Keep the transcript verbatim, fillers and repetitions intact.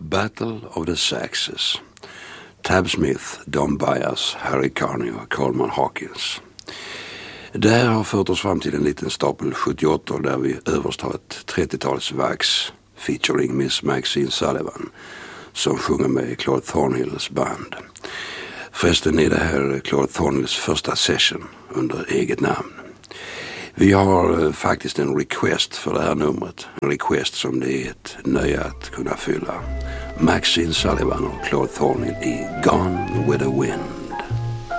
Battle of the Sexes. Tab Smith, Don Byas, Harry Carney och Coleman Hawkins. Det här har fört oss fram till en liten stapel sjuttioåtta där vi överst har ett trettiotalsverks featuring Miss Maxine Sullivan som sjunger med Claude Thornhills band. Förresten är det här Claude Thornhills första session under eget namn. Vi har faktiskt en request för det här numret. En request som det är ett nöje att kunna fylla. Maxine Sullivan och Claude Thornhill i Gone with the Wind.